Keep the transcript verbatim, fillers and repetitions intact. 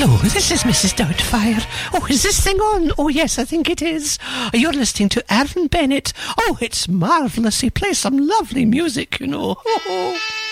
Hello, this is Missus Doubtfire. Oh, is this thing on? Oh, yes, I think it is. You're listening to Aaron Bennett. Oh, it's marvellous. He plays some lovely music, you know. Oh, oh.